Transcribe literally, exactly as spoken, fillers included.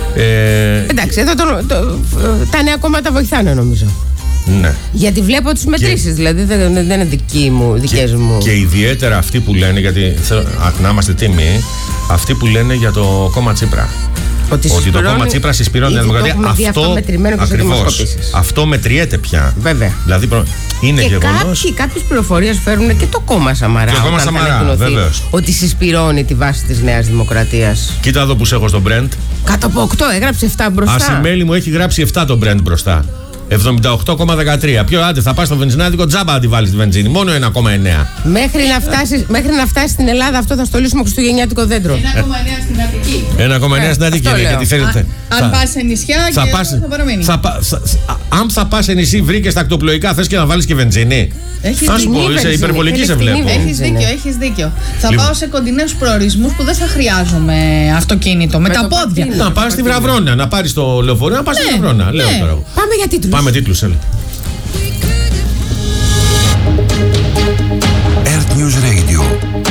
Ε, Εντάξει, εδώ το, το, τα νέα κόμματα βοηθάνε νομίζω. Ναι. Γιατί βλέπω τις μετρήσεις, δηλαδή δεν, δεν είναι δική μου, δικές και, μου. Και ιδιαίτερα αυτοί που λένε, γιατί θέλω, α, να είμαστε τίμοι, αυτοί που λένε για το κόμμα Τσίπρα. Ότι, ότι το κόμμα Τσίπρα συσπηρώνει την Δημοκρατία. Αυτό, ακριβώς, αυτό μετριέται πια. Βέβαια. Δηλαδή προ... είναι γεγονός. Και κάποιες πληροφορίες φέρνουν και το κόμμα Σαμαρά. Και το κόμμα Σαμαρά, βεβαίως. Ότι συσπηρώνει τη βάση της Νέας Δημοκρατίας. Κοίτα εδώ που σε έχω στον Brent. Κάτω από οκτώ, έγραψε επτά μπροστά. Ασημέλη μου έχει γράψει επτά τον Brent μπροστά. εβδομήντα οκτώ κόμμα δεκατρία. Ποιο άντε θα πας στο βενζινάδικο, τζάμπα να τη βάλεις τη βενζίνη. Μόνο ένα κόμμα εννέα. Μέχρι να φτάσει μέχρι να φτάσει στην Ελλάδα, αυτό θα στολίσουμε χριστουγεννιάτικο δέντρο. ένα κόμμα εννέα στην Αττική. ένα κόμμα εννέα στην Αττική. Αν πας σε νησιά, θα, και πας, θα παραμείνει. Θα, θα, αν θα πας σε νησί, βρήκες τα ακτοπλοϊκά, θες και να βάλεις και βενζίνη. Αν σου πω, είσαι υπερβολική, σε βλέπω. Έχεις δίκιο, έχεις δίκιο. Θα πάω σε κοντινούς προορισμούς που δεν θα χρειάζομαι αυτοκίνητο, με τα πόδια. Να πας στη Βραβρώνα, να πάρεις το λεωφορείο, να πας στη Βραβρώνα. Λέω τώρα. Πάμε για τίτλους. Πάμε τίτλους, έλα.